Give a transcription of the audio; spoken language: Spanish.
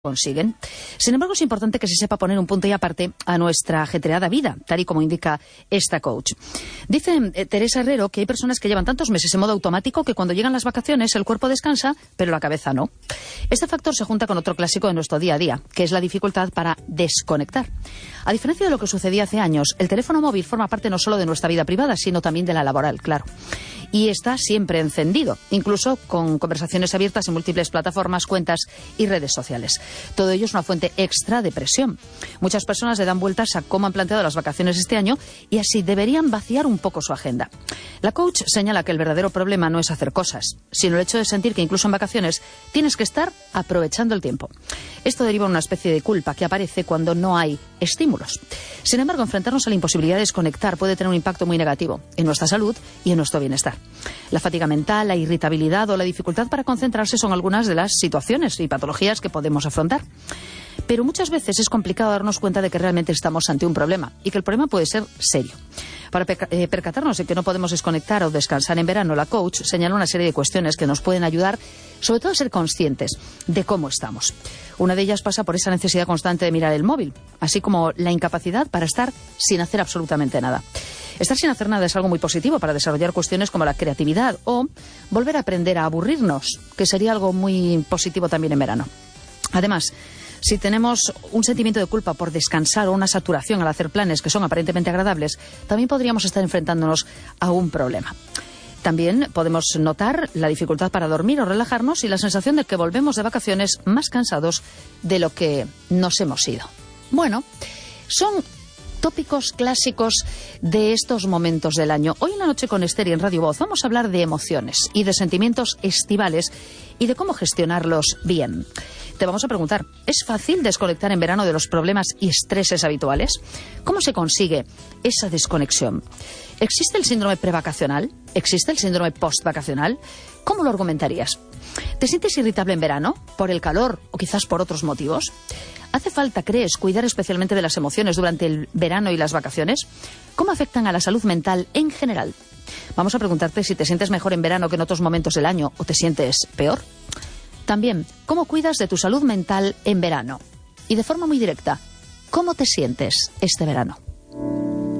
consiguen. Sin embargo, es importante que se sepa poner un punto y aparte a nuestra ajetreada vida, tal y como indica esta coach. Dice Teresa Herrero que hay personas que llevan tantos meses en modo automático que cuando llegan las vacaciones el cuerpo descansa, pero la cabeza no. Este factor se junta con otro clásico de nuestro día a día, que es la dificultad para desconectar. A diferencia de lo que sucedía hace años, el teléfono móvil forma parte no solo de nuestra vida privada, sino también de la laboral, claro. Y está siempre encendido, incluso con conversaciones abiertas en múltiples plataformas, cuentas y redes sociales. Todo ello es una fuente extra de presión. Muchas personas le dan vueltas a cómo han planteado las vacaciones este año y así deberían vaciar un poco su agenda. La coach señala que el verdadero problema no es hacer cosas, sino el hecho de sentir que incluso en vacaciones tienes que estar aprovechando el tiempo. Esto deriva en una especie de culpa que aparece cuando no hay estímulos. Sin embargo, enfrentarnos a la imposibilidad de desconectar puede tener un impacto muy negativo en nuestra salud y en nuestro bienestar. La fatiga mental, la irritabilidad o la dificultad para concentrarse son algunas de las situaciones y patologías que podemos afrontar. Pero muchas veces es complicado darnos cuenta de que realmente estamos ante un problema y que el problema puede ser serio. Para percatarnos de que no podemos desconectar o descansar en verano, la coach señala una serie de cuestiones que nos pueden ayudar, sobre todo a ser conscientes de cómo estamos. Una de ellas pasa por esa necesidad constante de mirar el móvil, así como la incapacidad para estar sin hacer absolutamente nada. Estar sin hacer nada es algo muy positivo para desarrollar cuestiones como la creatividad o volver a aprender a aburrirnos, que sería algo muy positivo también en verano. Además, si tenemos un sentimiento de culpa por descansar o una saturación al hacer planes que son aparentemente agradables, también podríamos estar enfrentándonos a un problema. También podemos notar la dificultad para dormir o relajarnos y la sensación de que volvemos de vacaciones más cansados de lo que nos hemos ido. Bueno, son tópicos clásicos de estos momentos del año. Hoy en La Noche con Esther y en Radio Voz vamos a hablar de emociones y de sentimientos estivales y de cómo gestionarlos bien. Te vamos a preguntar, ¿es fácil desconectar en verano de los problemas y estreses habituales? ¿Cómo se consigue esa desconexión? ¿Existe el síndrome prevacacional? ¿Existe el síndrome postvacacional? ¿Cómo lo argumentarías? ¿Te sientes irritable en verano? ¿Por el calor o quizás por otros motivos? ¿Hace falta, crees, cuidar especialmente de las emociones durante el verano y las vacaciones? ¿Cómo afectan a la salud mental en general? Vamos a preguntarte si te sientes mejor en verano que en otros momentos del año o te sientes peor. También, ¿cómo cuidas de tu salud mental en verano? Y de forma muy directa, ¿cómo te sientes este verano?